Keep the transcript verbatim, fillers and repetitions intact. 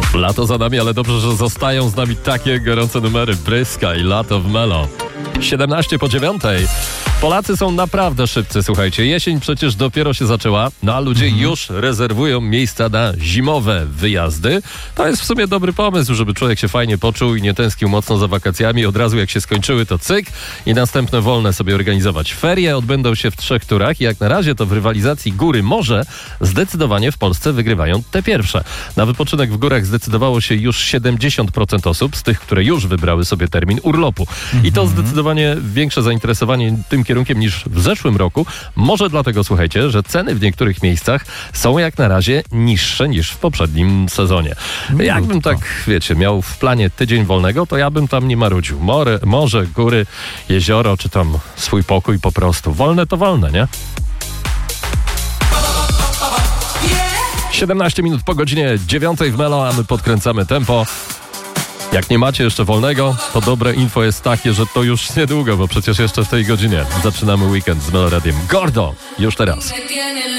Lato za nami, ale dobrze, że zostają z nami takie gorące numery. Bryska i Lato w Melo. siedemnaście po dziewiątej. Polacy są naprawdę szybcy, słuchajcie. Jesień przecież dopiero się zaczęła, no a ludzie mhm. już rezerwują miejsca na zimowe wyjazdy. To jest w sumie dobry pomysł, żeby człowiek się fajnie poczuł i nie tęsknił mocno za wakacjami. Od razu jak się skończyły, to cyk i następne wolne sobie organizować. Ferie odbędą się w trzech turach i jak na razie to w rywalizacji góry-morze zdecydowanie w Polsce wygrywają te pierwsze. Na wypoczynek w górach zdecydowało się już siedemdziesiąt procent osób z tych, które już wybrały sobie termin urlopu. Mhm. I to zdecydowanie większe zainteresowanie tym kierunkiem niż w zeszłym roku. Może dlatego, słuchajcie, że ceny w niektórych miejscach są jak na razie niższe niż w poprzednim sezonie. No, Jakbym tak, wiecie, miał w planie tydzień wolnego, to ja bym tam nie marudził. More, morze, góry, jezioro, czy tam swój pokój po prostu. Wolne to wolne, nie? siedemnaście minut po godzinie dziewiątej w Melo, a my podkręcamy tempo. Jak nie macie jeszcze wolnego, to dobre info jest takie, że to już niedługo, bo przecież jeszcze w tej godzinie zaczynamy weekend z Melo Radiem. Gordo! Już teraz.